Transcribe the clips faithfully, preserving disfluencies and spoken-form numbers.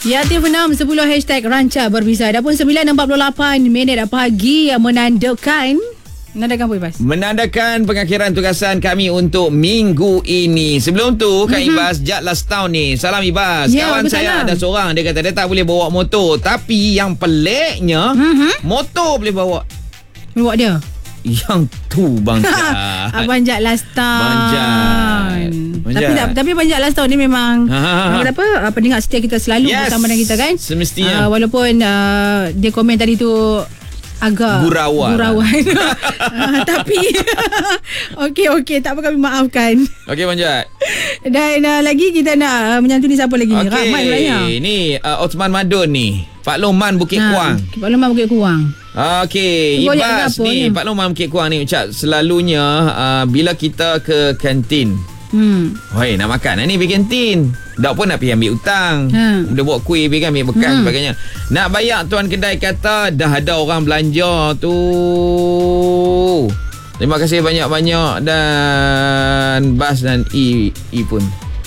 Ya, T enam sepuluh hashtag Ranca Berbisa. Dah pun sembilan empat puluh lapan minit pagi yang menandakan Menandakan apa, Ibas? Menandakan pengakhiran tugasan kami untuk minggu ini. Sebelum tu, Kak mm-hmm. Ibas, Jad last tahun ni. Salam Ibas. Ya, Kawan saya salam. ada seorang, dia kata dia tak boleh bawa motor. Tapi yang peliknya, mm-hmm. motor boleh bawa. Bawa dia? Yang tu Bang Jad. Abang Jad last tahun. Bang Jad. Bang Tapi, tak, tapi Abang Jad last tahun ni memang apa, pendengar setia kita selalu yes. bersama dengan kita kan. Semestinya. Uh, walaupun uh, dia komen tadi tu agak gurauan, gurauan. uh, tapi okey okey, tak apa, kami maafkan. Okey Bang Jad. Dan uh, lagi kita nak uh, menyantuni siapa lagi? Okey, Ramai sebenarnya. Ni uh, Osman Madun ni, Pak Loman Bukit ha, Kuang. Pak Loman Bukit Kuang. Okey, Ibas ni, Pak Loman Bukit Kuang ni ucap selalunya uh, bila kita ke kantin. Hmm. Woi, nak makan ni pergi kantin. Dak pun nak pergi ambil hutang. Ha. Dia bawa kuih pergi ambil bekas hmm. sebagainya. Nak bayar tuan kedai kata dah ada orang belanja tu. Terima kasih banyak-banyak dan Bas dan I, I pun.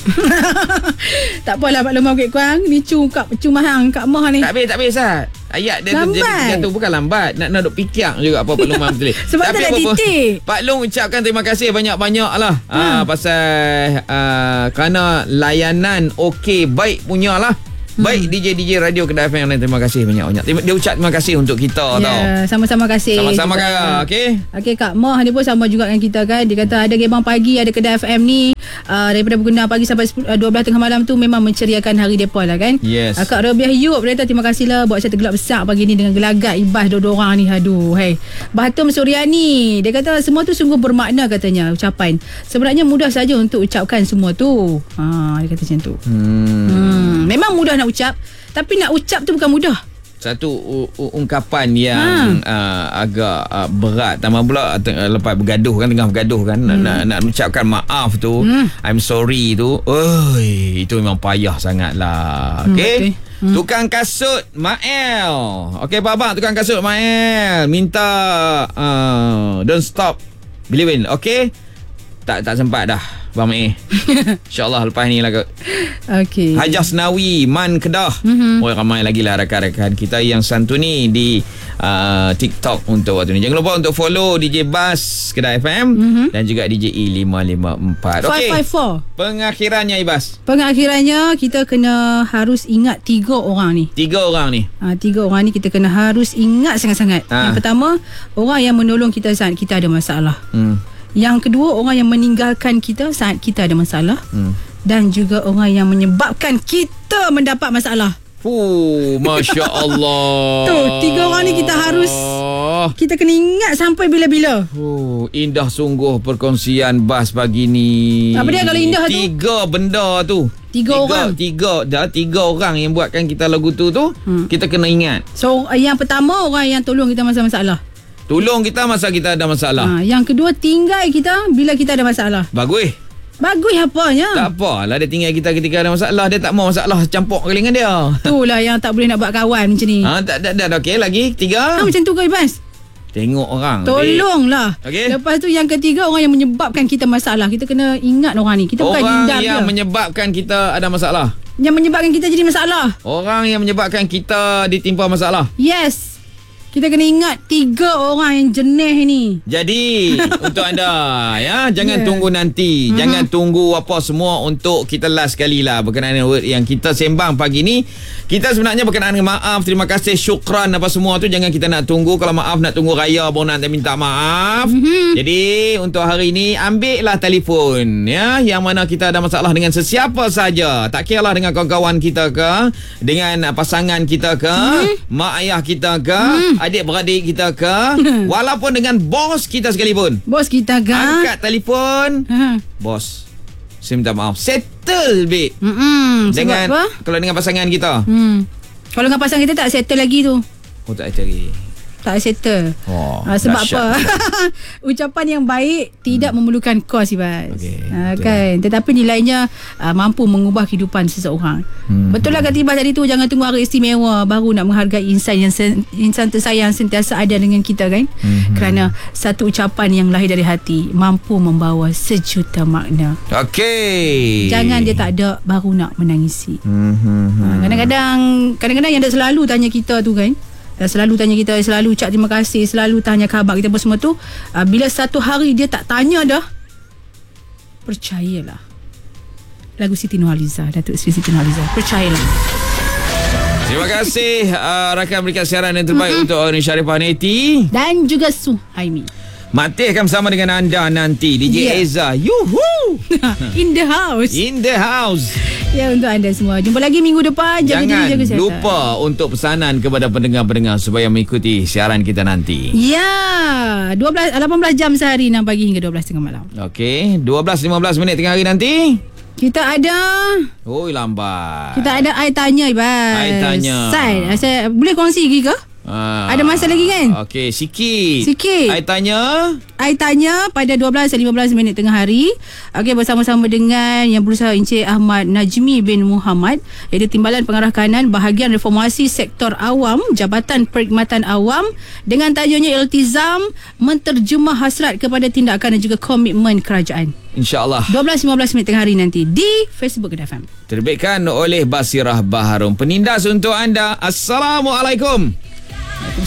Tak apalah Pak Loman Bukit Kuang. Ni cu kak cu mahang Kak Mah ni. Tak habis, tak habis Sat. Ayat dia lambat. tu bukan lambat. Nak nak duk fikir juga apa Pak Long betul. Sebab tak ada titik. Pak Long ucapkan terima kasih banyak-banyak lah. Hmm. Uh, pasal uh, kerana layanan okey baik punya lah. Baik, hmm. D J D J Radio Kedah F M yang terima kasih banyak-banyak. Dia ucap terima kasih untuk kita ya, tau. Sama-sama kasih. Sama-sama Kak. Okey. Okey, Kak Mah ni pun sama juga dengan kita kan. Dia kata ada Gebang Pagi, ada Kedah F M ni. Uh, daripada berguna pagi sampai dua belas tengah malam tu memang menceriakan hari mereka lah kan. Yes. Uh, Kak Robiah Yub dia kata terima kasih lah buat saya tergelap besar pagi ni dengan gelagat Ibas dua-dua orang ni. Aduh, hey. Bahatum Suryani, dia kata semua tu sungguh bermakna katanya ucapan. Sebenarnya mudah saja untuk ucapkan semua tu. Ha, dia kata macam tu. Hmm. hmm. Memang mudah nak ucap, tapi nak ucap tu bukan mudah. Satu u- u- ungkapan yang ha. uh, agak uh, berat. Tambah pula uh, lepas bergaduh kan, tengah bergaduh kan, hmm. nak, nak mengucapkan maaf tu, hmm. I'm sorry tu, oi, itu memang payah sangat lah. Okay, hmm, okay. Hmm. Tukang kasut Mael. Okay Pak Abang, tukang kasut Mael minta uh, don't stop believing. Okay, tak tak sempat dah Bang Mae. InsyaAllah lepas ni lah kot. Okay. Hajah Senawi Man Kedah. Mm-hmm. Oh, ramai lagi lah rakan-rakan kita yang santuni di uh, TikTok untuk waktu ni. Jangan lupa untuk follow D J Bas Kedah F M mm-hmm. dan juga D J E lima lima empat. Okey. lima lima empat. Pengakhirannya Ibas. Pengakhirannya kita kena harus ingat tiga orang ni. Tiga orang ni. Ha, tiga orang ni kita kena harus ingat sangat-sangat. Ha. Yang pertama, orang yang menolong kita saat kita ada masalah. Hmm. Yang kedua, orang yang meninggalkan kita saat kita ada masalah. Hmm. Dan juga orang yang menyebabkan kita mendapat masalah. Fuh, Masya Allah. Tu, tiga orang ni kita harus, kita kena ingat sampai bila-bila. Oh, indah sungguh perkongsian Bas pagi ni. Apa dia kalau indah tu? Tiga benda tu. Tiga, tiga orang. Tiga, dah tiga orang yang buatkan kita lagu tu tu. Hmm. Kita kena ingat. So, yang pertama, orang yang tolong kita masa masalah. Tolong kita masa kita ada masalah. Ha, yang kedua, tinggal kita bila kita ada masalah. Bagus. Bagus apanya? Tak apalah, dia tinggal kita ketika ada masalah. Dia tak mau masalah campur kali dengan dia. Itulah yang tak boleh nak buat kawan macam ni. Ha, tak, tak, tak. Okey, lagi tiga. Ha, macam tu ke Ibas? Tengok orang. Tolonglah. Okay. Lepas tu yang ketiga, orang yang menyebabkan kita masalah. Kita kena ingat orang ni. Kita orang bukan hindar dia. Orang yang menyebabkan kita ada masalah. Yang menyebabkan kita jadi masalah. Orang yang menyebabkan kita ditimpa masalah. Yes. Kita kena ingat tiga orang yang jenis ni. Jadi untuk anda ya, jangan yeah. tunggu nanti. Mm-hmm. Jangan tunggu apa semua untuk kita last sekali lah berkenaan dengan word yang kita sembang pagi ni. Kita sebenarnya berkenaan dengan maaf, terima kasih, syukran apa semua tu jangan kita nak tunggu. Kalau maaf nak tunggu raya baru nak minta maaf. Mm-hmm. Jadi untuk hari ni ambil lah telefon ya, yang mana kita ada masalah dengan sesiapa saja. Tak kira lah dengan kawan-kawan kita ke, dengan pasangan kita ke, mm-hmm. mak ayah kita ke, mm-hmm. adik-beradik kita ke, walaupun dengan bos kita sekalipun. Bos kita ke? Angkat telefon. Ha. Bos, saya minta maaf. Settle, babe. Mm-mm. Dengan, kalau dengan pasangan kita. Hmm. Kalau dengan pasangan kita tak settle lagi tu. Oh, tak settle lagi. tak settle. Oh, uh, sebab dahsyat. apa? Ucapan yang baik tidak hmm. memerlukan kos, Ibas. Okay, uh, kan? Tetapi nilainya uh, mampu mengubah kehidupan seseorang. Hmm. Betul lah kata Ibas tadi tu, jangan tunggu hari istimewa baru nak menghargai insan yang sen, insan tersayang sentiasa ada dengan kita, kan? Hmm. Kerana satu ucapan yang lahir dari hati mampu membawa sejuta makna. Okey. Jangan dia tak ada baru nak menangisi. Hmm. Ha, kadang-kadang kadang-kadang yang dah selalu tanya kita tu, kan, dah selalu tanya kita, selalu ucap terima kasih, selalu tanya khabar kita apa semua tu, uh, bila satu hari dia tak tanya dah, percayalah, lagu Siti Nurhaliza, Datuk Seri Siti Nurhaliza, percayalah. Terima kasih uh, rakan berikan siaran yang terbaik mm-hmm. untuk Orin Sharifah Neti dan juga Suhaimi. Mati akan bersama dengan anda nanti D J yeah. Eza. Yuhu. In the house. In the house. Ya, untuk anda semua. Jumpa lagi minggu depan. Jaga Jangan diri, jaga kesihatan. lupa untuk pesanan kepada pendengar-pendengar supaya mengikuti siaran kita nanti. Ya, dua belas, lapan belas jam sehari, enam pagi hingga dua belas tengah malam. Okey, dua belas lima belas minit tengah hari nanti. Kita ada Oi, lambat. Kita ada I Tanya, Ibas. I Tanya. Sai, saya boleh kongsi lagi ke? Ah, ada masa lagi, kan? Okey, sikit. Sikit. I tanya. I tanya pada dua belas lima belas minit tengah hari. Okey, bersama-sama dengan yang berusaha Encik Ahmad Najmi bin Muhammad, iaitu Timbalan Pengarah Kanan Bahagian Reformasi Sektor Awam Jabatan Perkhidmatan Awam, dengan tajuknya Iltizam Menterjemah Hasrat kepada Tindakan dan juga Komitmen Kerajaan. InsyaAllah dua belas lima belas minit tengah hari nanti di Facebook Kedah F M. Terbitkan oleh Basirah Baharun. Penindas untuk anda. Assalamualaikum.